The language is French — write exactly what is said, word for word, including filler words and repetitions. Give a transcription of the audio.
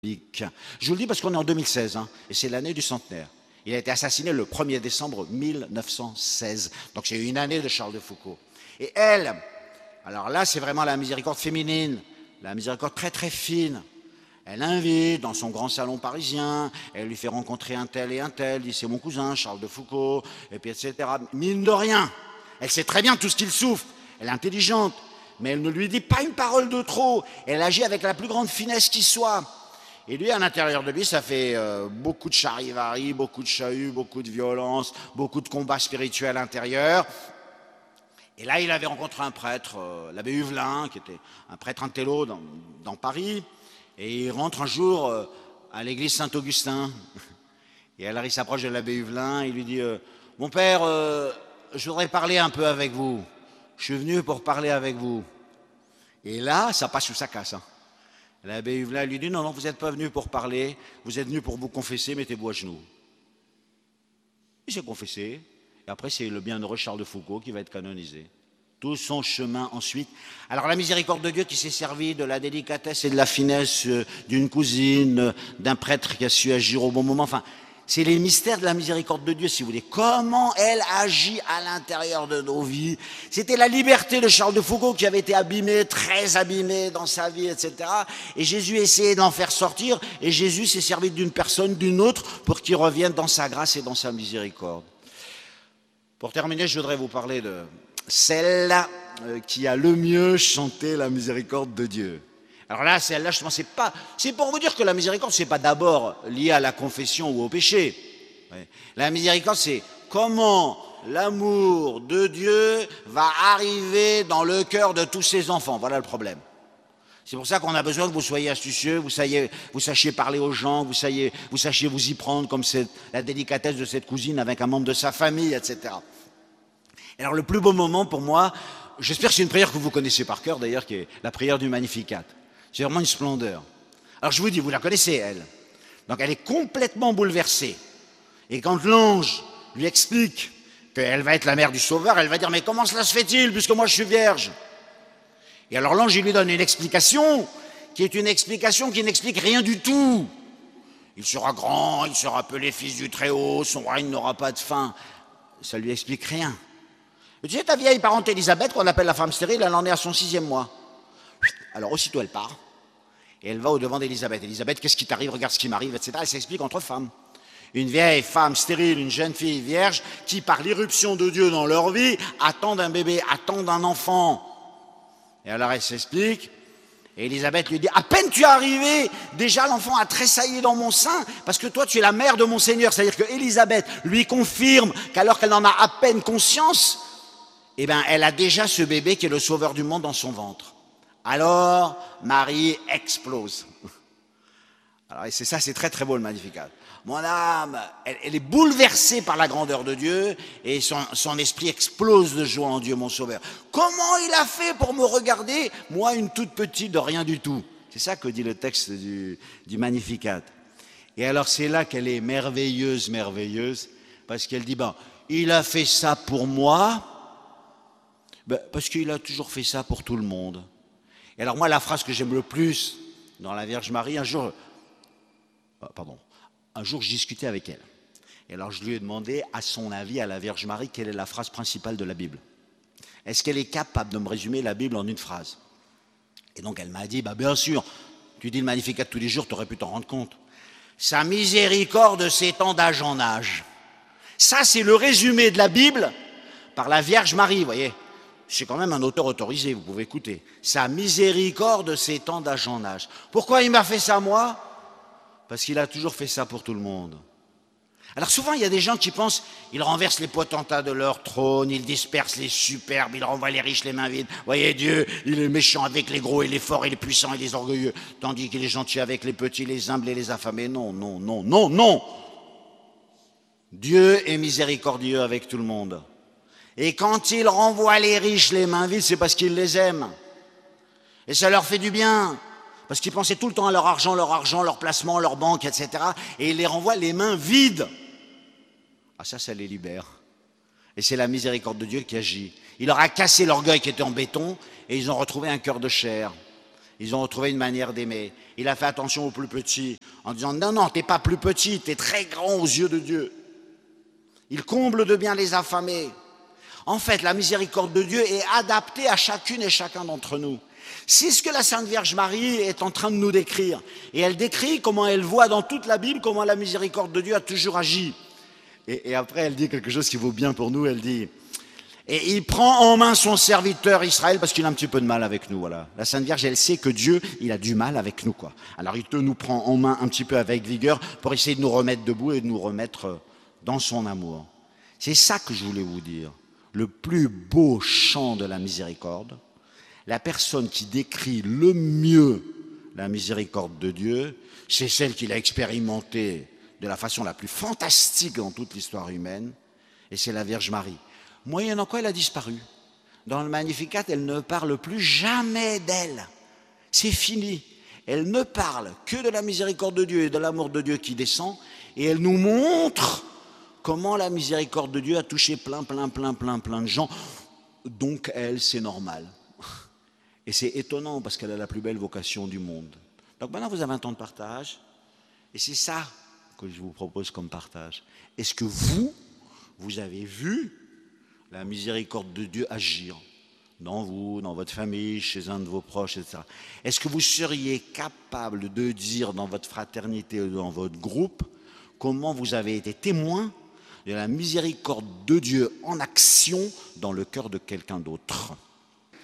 Je vous le dis parce qu'on est en deux mille seize, hein, et c'est l'année du centenaire. Il a été assassiné le premier décembre mille neuf cent seize. Donc c'est une année de Charles de Foucault. Et elle, alors là c'est vraiment la miséricorde féminine, la miséricorde très très fine. Elle invite dans son grand salon parisien, elle lui fait rencontrer un tel et un tel, dit c'est mon cousin Charles de Foucault, et puis et cetera. Mine de rien, elle sait très bien tout ce qu'il souffre, elle est intelligente, mais elle ne lui dit pas une parole de trop, elle agit avec la plus grande finesse qui soit. Et lui, à l'intérieur de lui, ça fait euh, beaucoup de charivari, beaucoup de chahut, beaucoup de violence, beaucoup de combats spirituels intérieurs. Et là, il avait rencontré un prêtre, euh, l'abbé Huvelin, qui était un prêtre intello dans, dans Paris. Et il rentre un jour euh, à l'église Saint-Augustin. Et alors, il s'approche de l'abbé Huvelin, il lui dit euh, « Mon père, euh, je voudrais parler un peu avec vous. Je suis venu pour parler avec vous. » Et là, ça passe sous sa casse, hein. L'abbé Huvelin lui dit « Non, non, vous n'êtes pas venu pour parler, vous êtes venu pour vous confesser, mettez-vous à genoux. » Il s'est confessé, et après c'est le bienheureux Charles de Foucault qui va être canonisé. Tout son chemin ensuite. Alors la miséricorde de Dieu qui s'est servie de la délicatesse et de la finesse d'une cousine, d'un prêtre qui a su agir au bon moment, enfin, c'est les mystères de la miséricorde de Dieu, si vous voulez. Comment elle agit à l'intérieur de nos vies. C'était la liberté de Charles de Foucault qui avait été abîmée, très abîmée dans sa vie, et cetera. Et Jésus essayait d'en faire sortir, et Jésus s'est servi d'une personne, d'une autre, pour qu'il revienne dans sa grâce et dans sa miséricorde. Pour terminer, je voudrais vous parler de celle qui a le mieux chanté la miséricorde de Dieu. Alors là, celle-là, je pense, c'est pas, c'est pour vous dire que la miséricorde, c'est pas d'abord lié à la confession ou au péché. La miséricorde, c'est comment l'amour de Dieu va arriver dans le cœur de tous ses enfants. Voilà le problème. C'est pour ça qu'on a besoin que vous soyez astucieux, vous, sachiez, vous sachiez parler aux gens, vous sachiez, vous sachiez vous y prendre comme c'est la délicatesse de cette cousine avec un membre de sa famille, et cetera. Et alors le plus beau moment pour moi, j'espère que c'est une prière que vous connaissez par cœur d'ailleurs, qui est la prière du Magnificat. C'est vraiment une splendeur. Alors je vous dis, vous la connaissez elle. Donc elle est complètement bouleversée. Et quand l'ange lui explique qu'elle va être la mère du Sauveur, elle va dire, mais comment cela se fait-il puisque moi je suis vierge? Et alors l'ange lui donne une explication qui est une explication qui n'explique rien du tout. Il sera grand, il sera appelé fils du Très-Haut, son règne n'aura pas de fin. Ça lui explique rien. Et tu sais, ta vieille parente Élisabeth, qu'on appelle la femme stérile, elle en est à son sixième mois. Alors aussitôt elle part, et elle va au-devant d'Élisabeth. Élisabeth, qu'est-ce qui t'arrive? Regarde ce qui m'arrive, et cetera. Elle s'explique entre femmes. Une vieille femme stérile, une jeune fille vierge, qui par l'irruption de Dieu dans leur vie, attendent un bébé, attendent un enfant. Et alors elle s'explique, et Élisabeth lui dit, à peine tu es arrivé, déjà l'enfant a tressailli dans mon sein, parce que toi tu es la mère de mon Seigneur. C'est-à-dire que Élisabeth lui confirme qu'alors qu'elle en a à peine conscience, eh bien elle a déjà ce bébé qui est le sauveur du monde dans son ventre. Alors Marie explose. Alors et c'est ça, c'est très très beau le Magnificat. Mon âme, elle, elle est bouleversée par la grandeur de Dieu et son, son esprit explose de joie en Dieu mon Sauveur. Comment il a fait pour me regarder, moi une toute petite de rien du tout? C'est ça que dit le texte du, du Magnificat. Et alors c'est là qu'elle est merveilleuse, merveilleuse, parce qu'elle dit, ben, il a fait ça pour moi, ben, parce qu'il a toujours fait ça pour tout le monde. Et alors moi, la phrase que j'aime le plus dans la Vierge Marie, un jour, pardon, un jour je discutais avec elle. Et alors je lui ai demandé, à son avis, à la Vierge Marie, quelle est la phrase principale de la Bible? Est-ce qu'elle est capable de me résumer la Bible en une phrase? Et donc elle m'a dit, bah bien sûr, tu dis le Magnificat tous les jours, tu aurais pu t'en rendre compte. Sa miséricorde s'étend d'âge en âge. Ça, c'est le résumé de la Bible par la Vierge Marie, vous voyez. C'est quand même un auteur autorisé, vous pouvez écouter. Sa miséricorde s'étend d'âge en âge. Pourquoi il m'a fait ça, moi? Parce qu'il a toujours fait ça pour tout le monde. Alors souvent, il y a des gens qui pensent, ils renversent les potentats de leur trône, ils dispersent les superbes, ils renvoient les riches les mains vides. Vous voyez, Dieu, il est méchant avec les gros et les forts et les puissants et les orgueilleux, tandis qu'il est gentil avec les petits, les humbles et les affamés. Non, non, non, non, non. Dieu est miséricordieux avec tout le monde. Et quand il renvoie les riches les mains vides, c'est parce qu'il les aime. Et ça leur fait du bien. Parce qu'ils pensaient tout le temps à leur argent, leur argent, leur placement, leur banque, et cetera. Et il les renvoie les mains vides. Ah ça, ça les libère. Et c'est la miséricorde de Dieu qui agit. Il leur a cassé l'orgueil qui était en béton et ils ont retrouvé un cœur de chair. Ils ont retrouvé une manière d'aimer. Il a fait attention aux plus petits en disant non, non, t'es pas plus petit, t'es très grand aux yeux de Dieu. Il comble de bien les affamés. En fait, la miséricorde de Dieu est adaptée à chacune et chacun d'entre nous. C'est ce que la Sainte Vierge Marie est en train de nous décrire. Et elle décrit comment elle voit dans toute la Bible comment la miséricorde de Dieu a toujours agi. Et, et après, elle dit quelque chose qui vaut bien pour nous. Elle dit, et il prend en main son serviteur Israël parce qu'il a un petit peu de mal avec nous. Voilà. La Sainte Vierge, elle sait que Dieu, il a du mal avec nous, quoi. Alors il te nous prend en main un petit peu avec vigueur pour essayer de nous remettre debout et de nous remettre dans son amour. C'est ça que je voulais vous dire. Le plus beau chant de la miséricorde, la personne qui décrit le mieux la miséricorde de Dieu, c'est celle qu'il a expérimentée de la façon la plus fantastique dans toute l'histoire humaine, et c'est la Vierge Marie. Moyennant quoi elle a disparu. Dans le Magnificat, elle ne parle plus jamais d'elle. C'est fini. Elle ne parle que de la miséricorde de Dieu et de l'amour de Dieu qui descend, et elle nous montre comment la miséricorde de Dieu a touché plein, plein, plein, plein, plein de gens. Donc elle, c'est normal. Et c'est étonnant parce qu'elle a la plus belle vocation du monde. Donc maintenant, vous avez un temps de partage. Et c'est ça que je vous propose comme partage. Est-ce que vous, vous avez vu la miséricorde de Dieu agir dans vous, dans votre famille, chez un de vos proches, et cetera. Est-ce que vous seriez capable de dire dans votre fraternité ou dans votre groupe comment vous avez été témoin de la miséricorde de Dieu en action dans le cœur de quelqu'un d'autre ?